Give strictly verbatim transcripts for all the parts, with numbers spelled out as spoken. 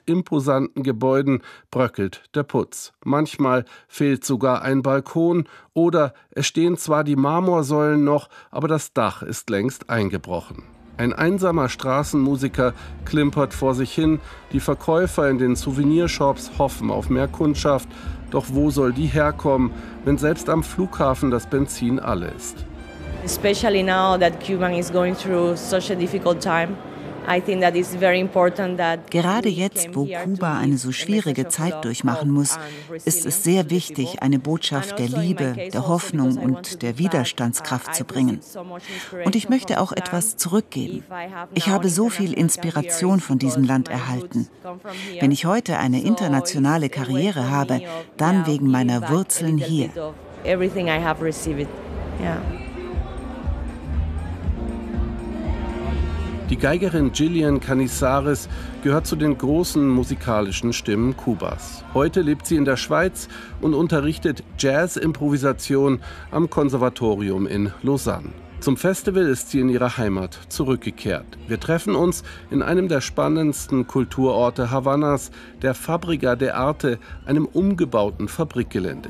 imposanten Gebäuden bröckelt der Putz. Manchmal fehlt sogar ein Balkon oder es stehen zwar die Marmorsäulen noch, aber das Dach ist längst eingebrochen. Ein einsamer Straßenmusiker klimpert vor sich hin, die Verkäufer in den Souvenirshops hoffen auf mehr Kundschaft. Doch wo soll die herkommen, wenn selbst am Flughafen das Benzin alle ist? Especially now that Cuba is going through such a difficult time. Gerade jetzt, wo Kuba eine so schwierige Zeit durchmachen muss, ist es sehr wichtig, eine Botschaft der Liebe, der Hoffnung und der Widerstandskraft zu bringen. Und ich möchte auch etwas zurückgeben. Ich habe so viel Inspiration von diesem Land erhalten. Wenn ich heute eine internationale Karriere habe, dann wegen meiner Wurzeln hier. Die Geigerin Gillian Canizares gehört zu den großen musikalischen Stimmen Kubas. Heute lebt sie in der Schweiz und unterrichtet Jazz-Improvisation am Konservatorium in Lausanne. Zum Festival ist sie in ihre Heimat zurückgekehrt. Wir treffen uns in einem der spannendsten Kulturorte Havannas, der Fábrica de Arte, einem umgebauten Fabrikgelände.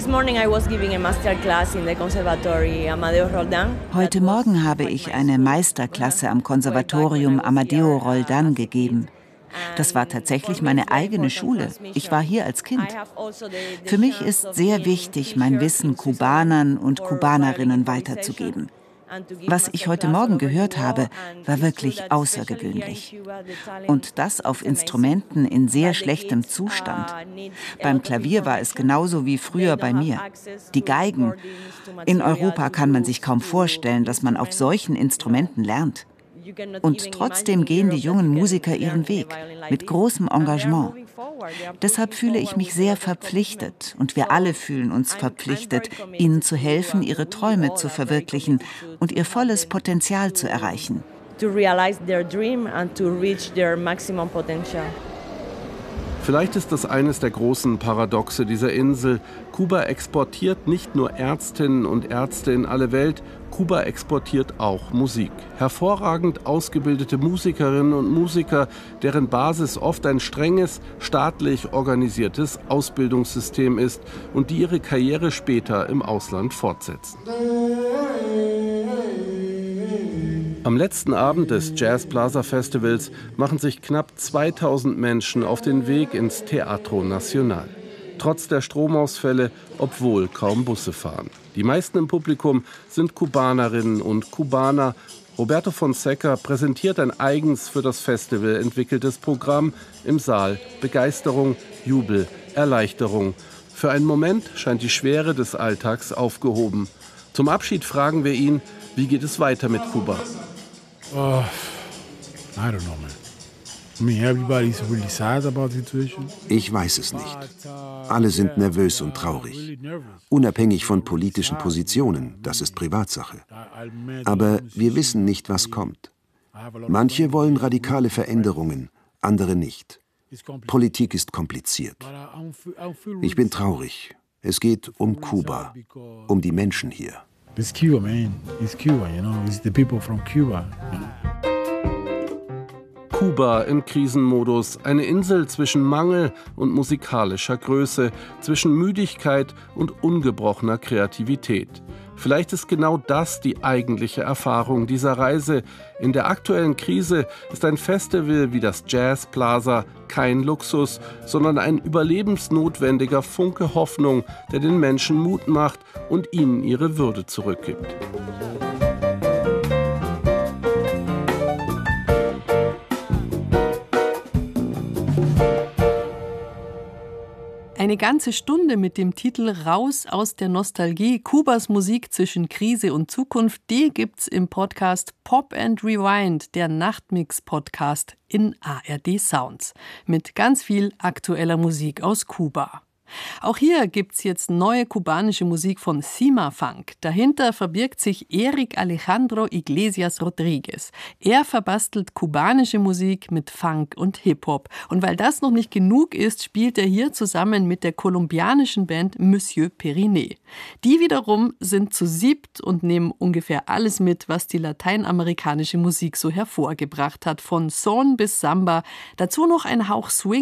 Heute Morgen habe ich eine Meisterklasse am Konservatorium Amadeo Roldan gegeben. Das war tatsächlich meine eigene Schule. Ich war hier als Kind. Für mich ist sehr wichtig, mein Wissen Kubanern und Kubanerinnen weiterzugeben. Was ich heute Morgen gehört habe, war wirklich außergewöhnlich. Und das auf Instrumenten in sehr schlechtem Zustand. Beim Klavier war es genauso wie früher bei mir. Die Geigen. In Europa kann man sich kaum vorstellen, dass man auf solchen Instrumenten lernt. Und trotzdem gehen die jungen Musiker ihren Weg, mit großem Engagement. Deshalb fühle ich mich sehr verpflichtet und wir alle fühlen uns verpflichtet, ihnen zu helfen, ihre Träume zu verwirklichen und ihr volles Potenzial zu erreichen. Vielleicht ist das eines der großen Paradoxe dieser Insel. Kuba exportiert nicht nur Ärztinnen und Ärzte in alle Welt, Kuba exportiert auch Musik. Hervorragend ausgebildete Musikerinnen und Musiker, deren Basis oft ein strenges, staatlich organisiertes Ausbildungssystem ist und die ihre Karriere später im Ausland fortsetzen. Am letzten Abend des Jazz Plaza Festivals machen sich knapp zweitausend Menschen auf den Weg ins Teatro Nacional. Trotz der Stromausfälle, obwohl kaum Busse fahren. Die meisten im Publikum sind Kubanerinnen und Kubaner. Roberto Fonseca präsentiert ein eigens für das Festival entwickeltes Programm. Im Saal Begeisterung, Jubel, Erleichterung. Für einen Moment scheint die Schwere des Alltags aufgehoben. Zum Abschied fragen wir ihn, wie geht es weiter mit Kuba? Uh, I don't know, man. I mean, everybody's really sad about the situation. Ich weiß es nicht. Alle sind nervös und traurig. Unabhängig von politischen Positionen, das ist Privatsache. Aber wir wissen nicht, was kommt. Manche wollen radikale Veränderungen, andere nicht. Politik ist kompliziert. Ich bin traurig. Es geht um Kuba, um die Menschen hier. It's Cuba, man. It's Cuba, you know. It's the people from Cuba. Kuba im Krisenmodus, eine Insel zwischen Mangel und musikalischer Größe, zwischen Müdigkeit und ungebrochener Kreativität. Vielleicht ist genau das die eigentliche Erfahrung dieser Reise. In der aktuellen Krise ist ein Festival wie das Jazz Plaza kein Luxus, sondern ein überlebensnotwendiger Funke Hoffnung, der den Menschen Mut macht und ihnen ihre Würde zurückgibt. Eine ganze Stunde mit dem Titel Raus aus der Nostalgie, Kubas Musik zwischen Krise und Zukunft, die gibt's im Podcast Pop and Rewind, der Nachtmix-Podcast in A R D Sounds. Mit ganz viel aktueller Musik aus Kuba. Auch hier gibt's jetzt neue kubanische Musik von Cima Funk. Dahinter verbirgt sich Eric Alejandro Iglesias Rodriguez. Er verbastelt kubanische Musik mit Funk und Hip-Hop. Und weil das noch nicht genug ist, spielt er hier zusammen mit der kolumbianischen Band Monsieur Periné. Die wiederum sind zu siebt und nehmen ungefähr alles mit, was die lateinamerikanische Musik so hervorgebracht hat. Von Son bis Samba. Dazu noch ein Hauch Swing